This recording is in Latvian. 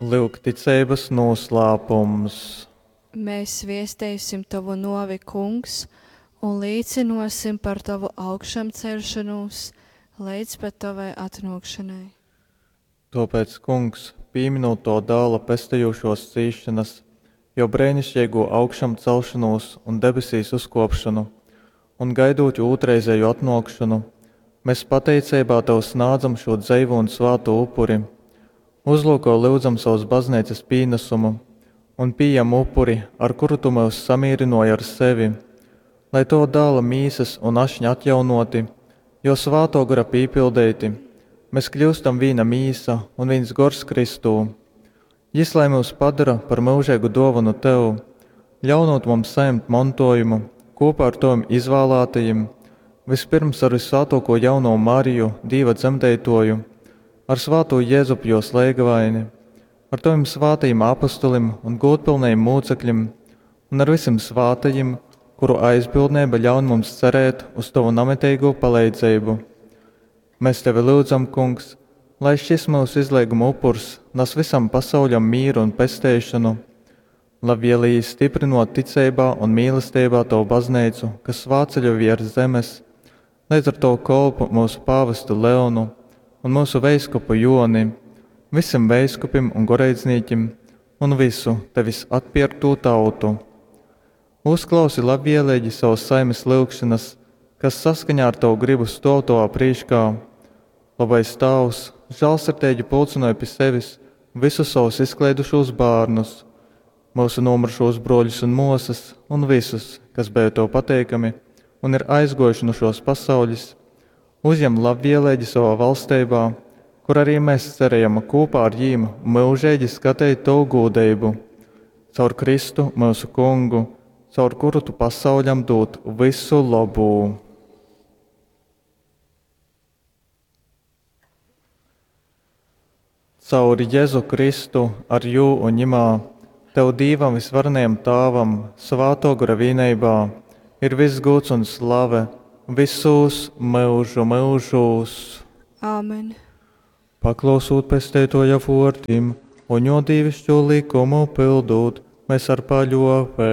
Lūk, ticības noslēpums. Mēs viestēsim tavu novi, kungs, un līdzinosim par tavu augšām celšanos līdz pat tavai atnākšanai. Tāpēc, kungs, pieminot to dēla pestējošos cīšanas, jo brēnišķīgo augšām celšanos un debesīs uzkopšanu, un gaidot otrreizēju atnākšanu, mēs pateicībā tev sniedzam šo dzīvo un svāto upuri. Uzlūko lūdzam savus baznīcas pienesumu un pieejam upuri, ar kuru tu mūs samierinoji ar sevi, lai to dēla mīsas un ašņi atjaunoti, jo svāto gara pīpildēti, mēs kļūstam vīna mīsa un viens gors Kristū. Jis, lai mūs padara par mūžēgu dovanu tev, ļaunot mums saņemt mantojumu kopā ar tiem izvēlētajiem, vispirms ar visvātoko jauno Mariju, Dieva dzemdētoju, ar svāto Jēzupu slēgavaini, ar tiem svātajiem apostolim un godpilnējiem mūcekļiem un ar visiem svātajiem, kuru aizbildnība ļaun mums cerēt uz tavu nametēgo palīdzību. Mēs tevi lūdzam, kungs, lai šis mūsu izlieguma upurs nes visam pasauļam mīru un pestēšanu, lai vielīgi stiprinot ticībā un mīlestībā tavu baznīcu, kas svāceļo virs zemes, līdz ar to kolpu mūsu pāvestu Leonu un mūsu veiskupu Joni, visam veiskupim un goreidzniekiem un visu tevis atpirktu tautu. Uzklausi labvēlīgi savus saimes lūgšanas, kas saskaņā ar tavu gribu stāv tavā priekšā. Labais Tēvs, žēlsirdīgi pulcināja pie sevis visus savus izklaidušos bērnus, mūsu nomiršos broļus un mosas un visus, kas bija tev pateikami un ir aizgojuši no šos pasauļus, uzņem labvēlīgi savā valstībā, kur arī mēs cerējam kopā ar jīm mūžīgi skatīt tavu godību, caur Kristu mūsu kungu, caur kuru tu pasauļam dot visu labu. Caur Jēzu Kristu ar jū un ņimā, tev Dievam visvarenajam Tēvam, svāto gara vienībā, ir viss gods un slave, visus mūžu mūžos. Āmen. Paklausot pestētoja vārtiem un jo dievišķo likumu pildot, mēs ar paļovi